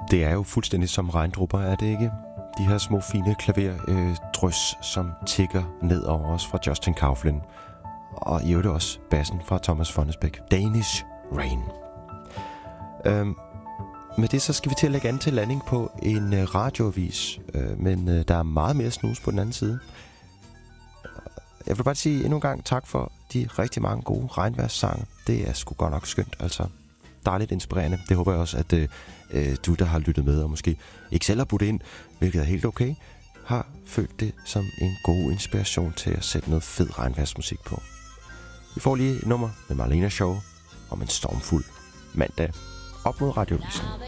Det er jo fuldstændig som regndrupper, er det ikke? De her små fine klaverdrys, som tikker ned over os fra Justin Kauflin. Og i øvrigt også bassen fra Thomas Fonnesbæk. Danish Rain. Med det så skal vi til at lægge an til landing på en radioavis. Men der er meget mere snus på den anden side. Jeg vil bare sige endnu en gang tak for de rigtig mange gode regnværssange. Det er sgu godt nok skønt, altså. Dejligt inspirerende. Det håber jeg også, at du, der har lyttet med, og måske ikke selv har budt ind, hvilket er helt okay, har følt det som en god inspiration til at sætte noget fed regnværsmusik på. Vi får lige et nummer med Marlena Shaw om en stormfuld mandag op mod radiovisen.